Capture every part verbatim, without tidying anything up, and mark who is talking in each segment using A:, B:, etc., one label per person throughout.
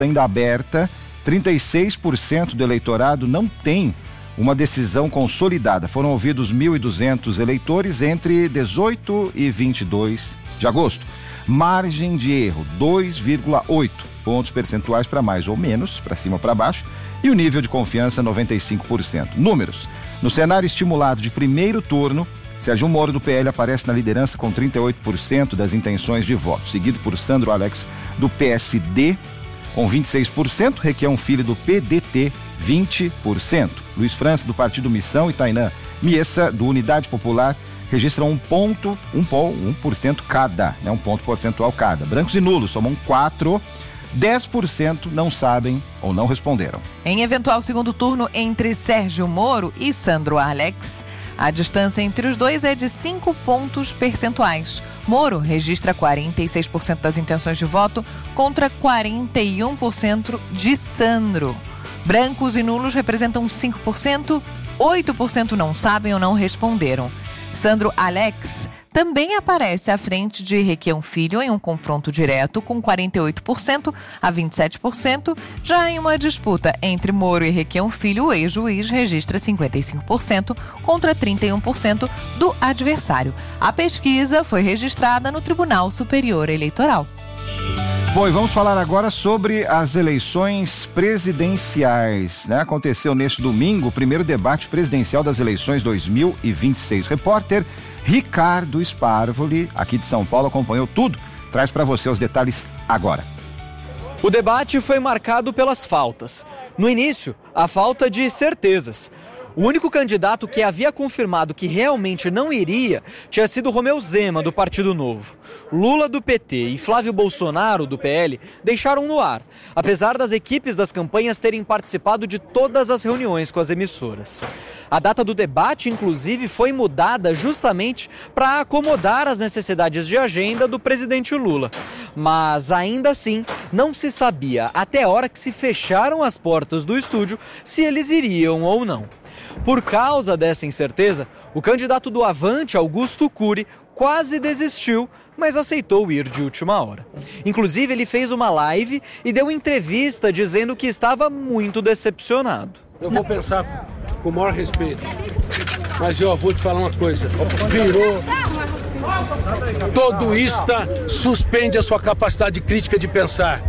A: ainda aberta, trinta e seis por cento do eleitorado não tem uma decisão consolidada. Foram ouvidos mil e duzentos eleitores entre dezoito e vinte e dois de agosto. Margem de erro, dois vírgula oito pontos percentuais para mais ou menos, para cima ou para baixo. E o nível de confiança, noventa e cinco por cento. Números. No cenário estimulado de primeiro turno, Sérgio Moro, do P L, aparece na liderança com trinta e oito por cento das intenções de voto, seguido por Sandro Alex, do P S D, com vinte e seis por cento, Requião Filho, do P D T, vinte por cento. Luiz França, do Partido Missão, e Tainã Miessa, do Unidade Popular, registram um ponto, um, um por cento cada, né, um ponto percentual cada. Brancos e nulos somam quatro, dez por cento não sabem ou não responderam.
B: Em eventual segundo turno entre Sérgio Moro e Sandro Alex, a distância entre os dois é de cinco pontos percentuais. Moro registra quarenta e seis por cento das intenções de voto contra quarenta e um por cento de Sandro. Brancos e nulos representam cinco por cento, oito por cento não sabem ou não responderam. Sandro Alex também aparece à frente de Requião Filho em um confronto direto com quarenta e oito por cento a vinte e sete por cento. Já em uma disputa entre Moro e Requião Filho, o ex-juiz registra cinquenta e cinco por cento contra trinta e um por cento do adversário. A pesquisa foi registrada no Tribunal Superior Eleitoral.
A: Bom, e vamos falar agora sobre as eleições presidenciais, né? Aconteceu neste domingo o primeiro debate presidencial das eleições dois mil e vinte e seis. Repórter Ricardo Sparvoli, aqui de São Paulo, acompanhou tudo. Traz para você os detalhes agora.
C: O debate foi marcado pelas faltas. No início, a falta de certezas. O único candidato que havia confirmado que realmente não iria tinha sido Romeu Zema, do Partido Novo. Lula, do P T, e Flávio Bolsonaro, do P L, deixaram no ar, apesar das equipes das campanhas terem participado de todas as reuniões com as emissoras. A data do debate, inclusive, foi mudada justamente para acomodar as necessidades de agenda do presidente Lula. Mas, ainda assim, não se sabia, até a hora que se fecharam as portas do estúdio, se eles iriam ou não. Por causa dessa incerteza, o candidato do Avante, Augusto Cury, quase desistiu, mas aceitou ir de última hora. Inclusive, ele fez uma live e deu entrevista dizendo que estava muito decepcionado.
D: Eu vou pensar com o maior respeito, mas eu vou te falar uma coisa. Virou todoísta, suspende a sua capacidade crítica de pensar.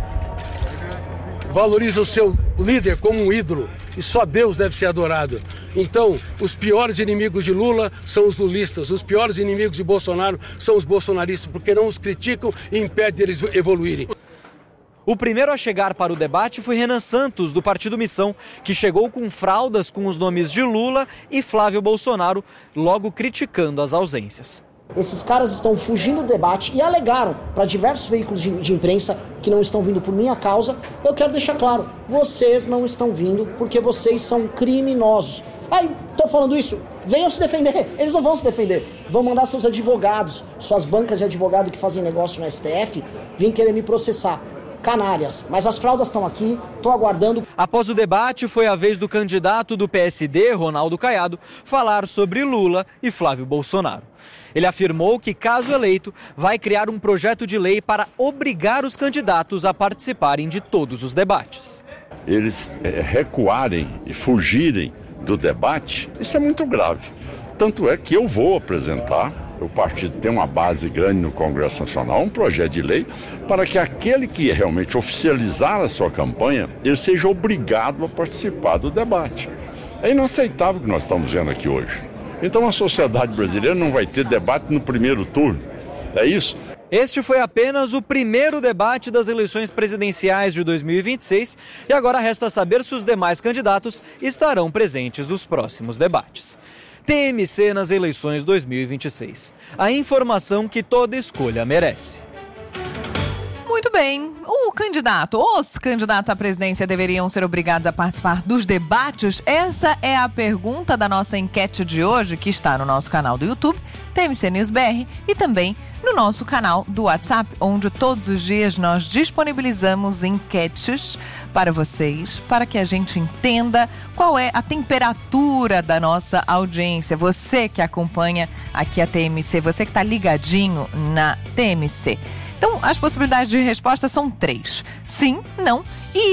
D: Valoriza o seu líder como um ídolo e só Deus deve ser adorado. Então, os piores inimigos de Lula são os lulistas, os piores inimigos de Bolsonaro são os bolsonaristas, porque não os criticam e impedem eles evoluírem.
C: O primeiro a chegar para o debate foi Renan Santos, do Partido Missão, que chegou com fraldas com os nomes de Lula e Flávio Bolsonaro, logo criticando as ausências.
E: Esses caras estão fugindo do debate e alegaram para diversos veículos de, de imprensa que não estão vindo por minha causa. Eu quero deixar claro, vocês não estão vindo porque vocês são criminosos. Ai, tô falando isso, venham se defender. Eles não vão se defender. Vão mandar seus advogados, suas bancas de advogado que fazem negócio no S T F, vir querer me processar. Canárias, mas as fraldas estão aqui, estou aguardando.
C: Após o debate, foi a vez do candidato do P S D, Ronaldo Caiado, falar sobre Lula e Flávio Bolsonaro. Ele afirmou que, caso eleito, vai criar um projeto de lei para obrigar os candidatos a participarem de todos os debates.
F: Eles é, recuarem e fugirem do debate, isso é muito grave. Tanto é que eu vou apresentar, o partido tem uma base grande no Congresso Nacional, um projeto de lei para que aquele que realmente oficializar a sua campanha, ele seja obrigado a participar do debate. É inaceitável o que nós estamos vendo aqui hoje. Então a sociedade brasileira não vai ter debate no primeiro turno, é isso?
C: Este foi apenas o primeiro debate das eleições presidenciais de dois mil e vinte e seis e agora resta saber se os demais candidatos estarão presentes nos próximos debates. T M C nas eleições dois mil e vinte e seis. A informação que toda escolha merece.
B: Muito bem. O candidato, os candidatos à presidência deveriam ser obrigados a participar dos debates? Essa é a pergunta da nossa enquete de hoje, que está no nosso canal do YouTube, T M C News B R, e também no nosso canal do WhatsApp, onde todos os dias nós disponibilizamos enquetes para vocês, para que a gente entenda qual é a temperatura da nossa audiência. Você que acompanha aqui a T M C, você que está ligadinho na T M C. Então, as possibilidades de resposta são três: sim, não